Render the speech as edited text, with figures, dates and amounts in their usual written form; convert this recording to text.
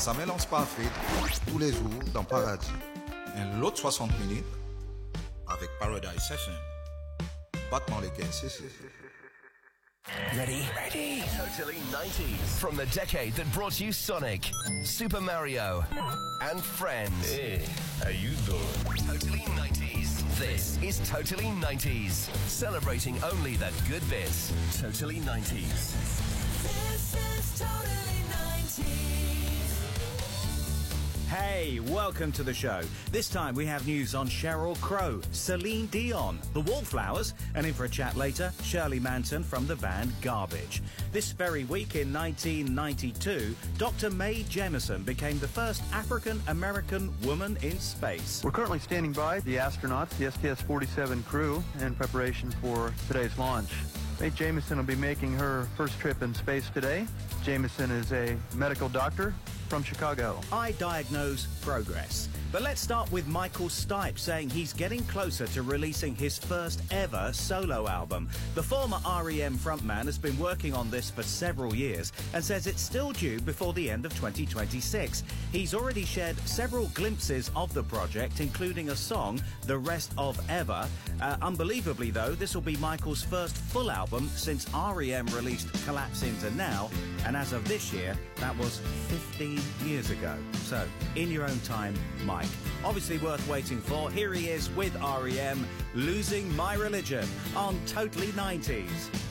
Ça mélange parfait tous les jours dans Paradis. Un lot 60 minutes avec Paradise FM. Battement les caisses. Ready? Totally 90s. From the decade that brought you Sonic, Super Mario, and Friends. Hey, how you doing? Totally 90s. This is Totally 90s. Celebrating only the good bits. Totally 90s. This is Totally 90s. Hey, welcome to the show. This time we have news on Sheryl Crow, Celine Dion, the Wallflowers, and in for a chat later, Shirley Manson from the band Garbage. This very week in 1992, Dr. Mae Jemison became the first African-American woman in space. We're currently standing by the astronauts, the STS-47 crew, in preparation for today's launch. Mae Jemison will be making her first trip in space today. Jemison is a medical doctor from Chicago. I diagnose progress. But let's start with Michael Stipe saying he's getting closer to releasing his first ever solo album. The former R.E.M. frontman has been working on this for several years and says it's still due before the end of 2026. He's already shared several glimpses of the project, including a song, The Rest of Ever. Unbelievably, though, this will be Michael's first full album since R.E.M. released Collapse Into Now, and as of this year, that was 15 years ago. So, in your own time, Mike. Obviously worth waiting for. Here he is with R.E.M. Losing My Religion on Totally 90s.